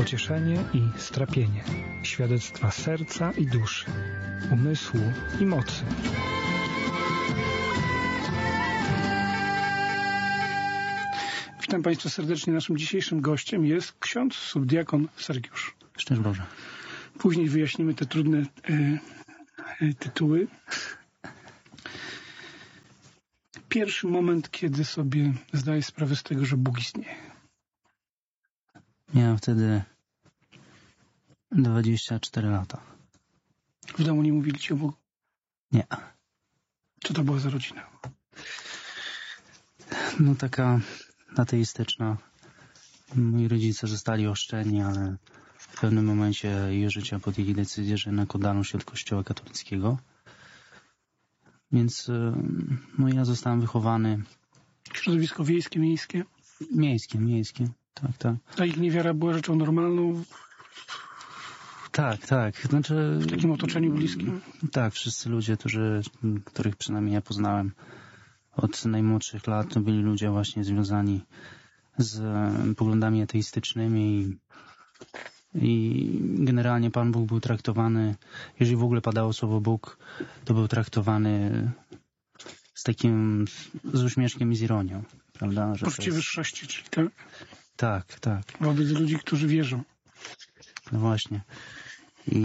pocieszenie i strapienie, świadectwa serca i duszy, umysłu i mocy. Witam Państwa serdecznie. Naszym dzisiejszym gościem jest ksiądz subdiakon Sergiusz. Szczęść Boże. Później wyjaśnimy te trudne tytuły. Pierwszy moment, kiedy sobie zdaję sprawę z tego, że Bóg istnieje. Miałem wtedy 24 lata. W domu nie mówili Ci o Bogu? Nie. Co to była za rodzina? No taka ateistyczna. Moi rodzice zostali ochrzczeni, ale w pewnym momencie ich życia podjęli decyzję, że jednak oddaną się od Kościoła katolickiego. Więc no ja zostałem wychowany. Środowisko wiejskie, miejskie? Miejskie. Tak. A ich niewiara była rzeczą normalną? Tak. Znaczy, w takim otoczeniu bliskim? Tak, wszyscy ludzie, których przynajmniej ja poznałem od najmłodszych lat, to byli ludzie właśnie związani z poglądami ateistycznymi i generalnie Pan Bóg był traktowany, jeżeli w ogóle padało słowo Bóg, to był traktowany z uśmieszkiem i z ironią, prawda? Poczucie wyższości, czyli tak? Tak. Wobec ludzi, którzy wierzą. No właśnie. I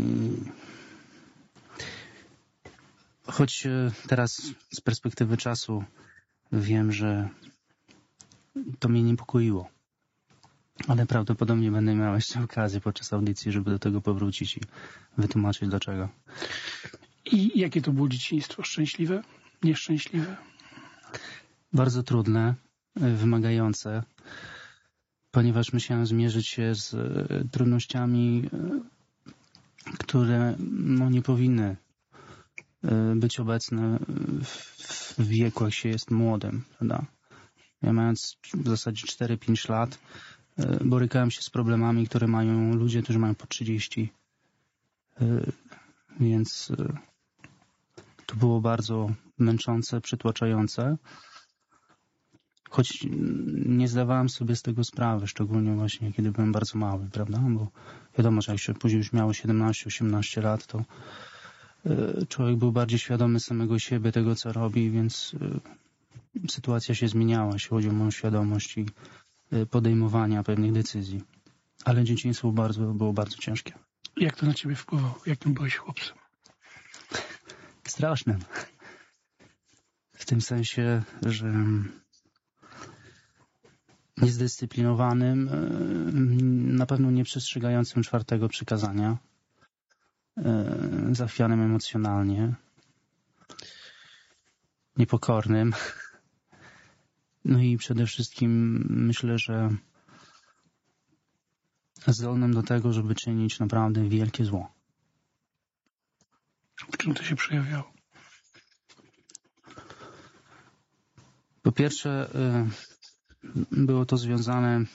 choć teraz z perspektywy czasu wiem, że to mnie niepokoiło. Ale prawdopodobnie będę miał jeszcze okazję podczas audycji, żeby do tego powrócić i wytłumaczyć dlaczego. I jakie to było dzieciństwo? Szczęśliwe? Nieszczęśliwe? Bardzo trudne, wymagające, ponieważ musiałem zmierzyć się z trudnościami, które nie powinny być obecne w wieku, jak się jest młodym, prawda? Ja mając w zasadzie 4-5 lat borykałem się z problemami, które mają ludzie, którzy mają po 30. Więc to było bardzo męczące, przytłaczające. Choć nie zdawałem sobie z tego sprawy, szczególnie właśnie kiedy byłem bardzo mały, prawda? Bo wiadomo, że jak się później już miało 17-18 lat, to człowiek był bardziej świadomy samego siebie, tego co robi, więc sytuacja się zmieniała, jeśli chodzi o moją świadomość i podejmowania pewnych decyzji. Ale dzieciństwo było bardzo ciężkie. Jak to na ciebie wpływało? Jakim byłeś chłopcem? Strasznym. W tym sensie, że niezdyscyplinowanym, na pewno nie przestrzegającym 4. przykazania, zachwianym emocjonalnie, niepokornym. No i przede wszystkim myślę, że zdolnym do tego, żeby czynić naprawdę wielkie zło. W czym to się przejawiało? Po pierwsze, było to związane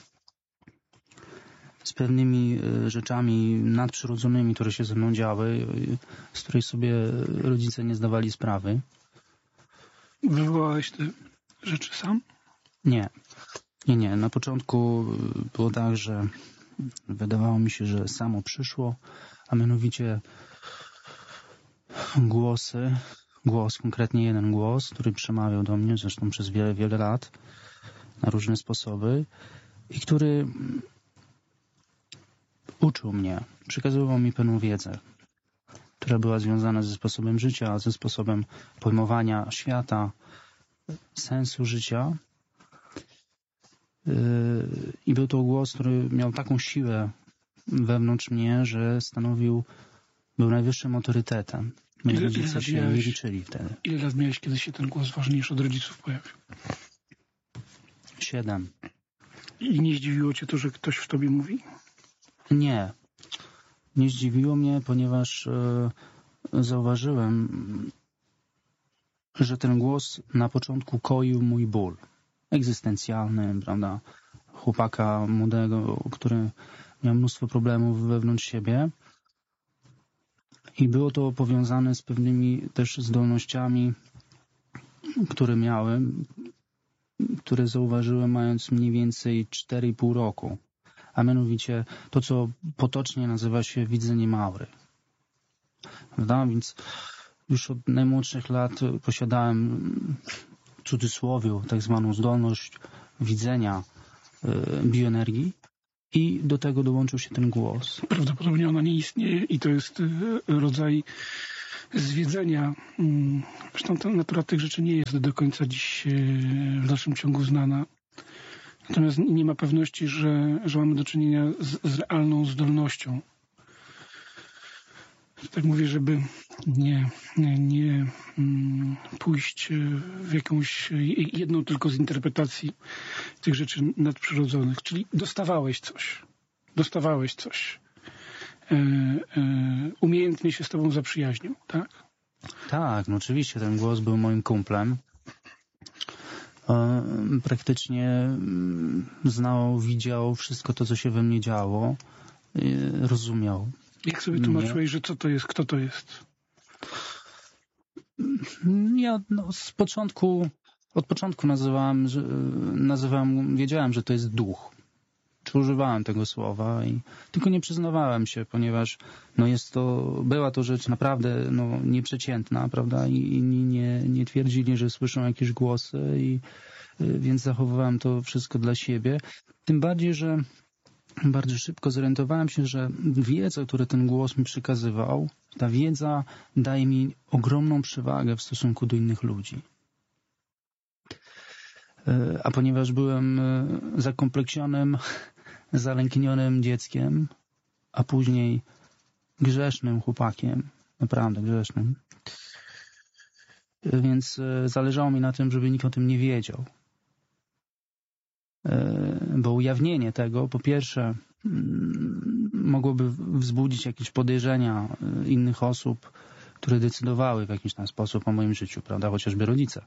z pewnymi rzeczami nadprzyrodzonymi, które się ze mną działy, z których sobie rodzice nie zdawali sprawy. Wywołałeś te rzeczy sam? Nie. Na początku było tak, że wydawało mi się, że samo przyszło, a mianowicie głos, konkretnie jeden głos, który przemawiał do mnie, zresztą przez wiele lat, na różne sposoby i który uczył mnie, przekazywał mi pewną wiedzę, która była związana ze sposobem życia, ze sposobem pojmowania świata, sensu życia. I był to głos, który miał taką siłę wewnątrz mnie, że był najwyższym autorytetem. Moi rodzice się nie liczyli wtedy. Ile lat miałeś, kiedy się ten głos ważniejszy od rodziców pojawił? 7. I nie zdziwiło cię to, że ktoś w tobie mówi? Nie zdziwiło mnie, ponieważ zauważyłem, że ten głos na początku koił mój ból egzystencjalny, prawda? Chłopaka młodego, który miał mnóstwo problemów wewnątrz siebie. I było to powiązane z pewnymi też zdolnościami, które miałem, które zauważyłem mając mniej więcej 4,5 roku. a mianowicie to, co potocznie nazywa się widzeniem aury. Prawda? Więc już od najmłodszych lat posiadałem, w cudzysłowie, tak zwaną zdolność widzenia bioenergii i do tego dołączył się ten głos. Prawdopodobnie ona nie istnieje i to jest rodzaj zwiedzenia. Zresztą ta natura tych rzeczy nie jest do końca dziś w dalszym ciągu znana. Natomiast nie ma pewności, że mamy do czynienia z realną zdolnością. Tak mówię, żeby nie pójść w jakąś jedną tylko z interpretacji tych rzeczy nadprzyrodzonych. Czyli dostawałeś coś. Umiejętnie się z tobą zaprzyjaźnił, tak? Tak, no oczywiście ten głos był moim kumplem. Praktycznie znał, widział wszystko to, co się we mnie działo. Rozumiał. Jak sobie tłumaczyłeś, że co to jest, kto to jest? Ja od początku wiedziałem, że to jest duch. Czy używałem tego słowa tylko nie przyznawałem się, ponieważ była to rzecz naprawdę nieprzeciętna, prawda? I inni nie twierdzili, że słyszą jakieś głosy więc zachowywałem to wszystko dla siebie. Tym bardziej, że bardzo szybko zorientowałem się, że wiedza, którą ten głos mi przekazywał, ta wiedza daje mi ogromną przewagę w stosunku do innych ludzi. A ponieważ byłem zakompleksionym, zalęknionym dzieckiem, a później grzesznym chłopakiem, naprawdę grzesznym, więc zależało mi na tym, żeby nikt o tym nie wiedział. Bo ujawnienie tego, po pierwsze, mogłoby wzbudzić jakieś podejrzenia innych osób, które decydowały w jakiś tam sposób o moim życiu, prawda, chociażby rodzice.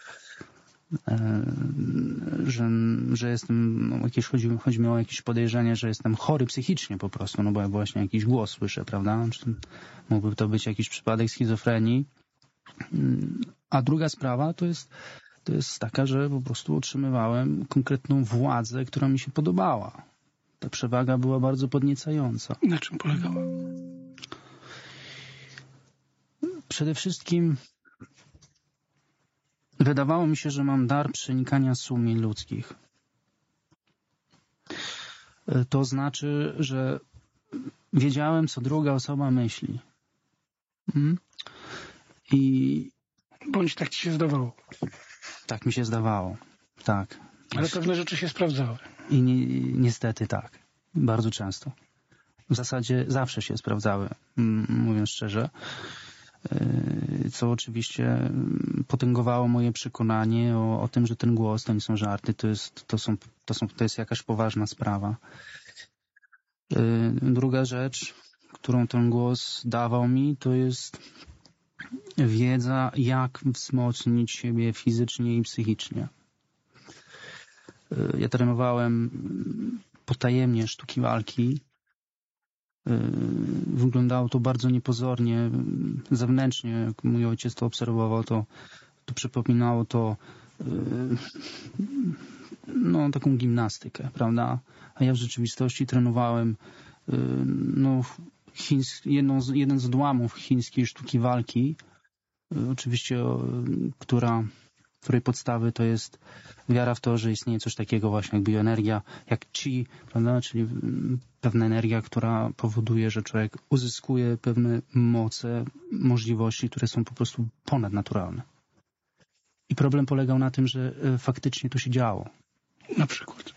Że jestem, chodzi mi o jakieś podejrzenie, że jestem chory psychicznie po prostu, bo ja właśnie jakiś głos słyszę, prawda? Mógłby to być jakiś przypadek schizofrenii. A druga sprawa to jest taka, że po prostu otrzymywałem konkretną władzę, która mi się podobała. Ta przewaga była bardzo podniecająca. Na czym polegała? Przede wszystkim wydawało mi się, że mam dar przenikania sumień ludzkich. To znaczy, że wiedziałem, co druga osoba myśli. Bądź tak ci się zdawało. Tak mi się zdawało, tak. Ale pewne rzeczy się sprawdzały. I niestety tak. Bardzo często. W zasadzie zawsze się sprawdzały, mówiąc szczerze. Co oczywiście potęgowało moje przekonanie o tym, że ten głos to nie są żarty, to jest jakaś poważna sprawa. Druga rzecz, którą ten głos dawał mi, to jest wiedza, jak wzmocnić siebie fizycznie i psychicznie. Ja trenowałem potajemnie sztuki walki. Wyglądało to bardzo niepozornie, zewnętrznie. Jak mój ojciec to obserwował, to przypominało to taką gimnastykę, prawda? A ja w rzeczywistości trenowałem jeden z odłamów chińskiej sztuki walki, oczywiście, której podstawy to jest wiara w to, że istnieje coś takiego właśnie jak bioenergia, jak chi, prawda? Czyli pewna energia, która powoduje, że człowiek uzyskuje pewne moce, możliwości, które są po prostu ponadnaturalne. I problem polegał na tym, że faktycznie to się działo. Na przykład?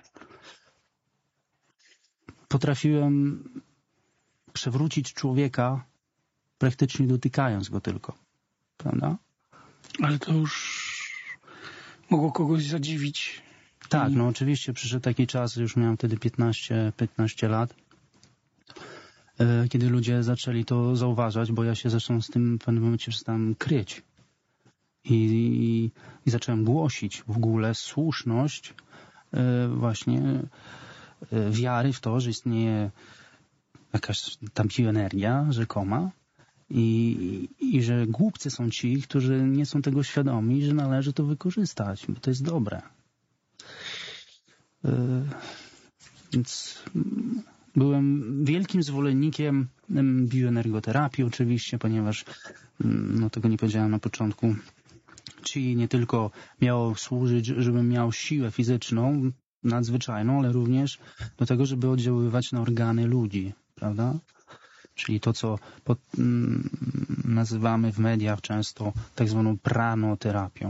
Potrafiłem przewrócić człowieka praktycznie dotykając go tylko. Prawda? Ale to już mogło kogoś zadziwić. Tak, oczywiście przyszedł taki czas, już miałem wtedy 15 lat, kiedy ludzie zaczęli to zauważać, bo ja się zresztą z tym w pewnym momencie przestałem kryć. I zacząłem głosić w ogóle słuszność właśnie wiary w to, że istnieje jakaś tam bioenergia rzekoma i że głupcy są ci, którzy nie są tego świadomi, że należy to wykorzystać, bo to jest dobre. Więc byłem wielkim zwolennikiem bioenergoterapii oczywiście, ponieważ, no tego nie powiedziałem na początku, Qi nie tylko miało służyć, żebym miał siłę fizyczną nadzwyczajną, ale również do tego, żeby oddziaływać na organy ludzi, prawda? Czyli to, co nazywamy w mediach często tak zwaną pranoterapią.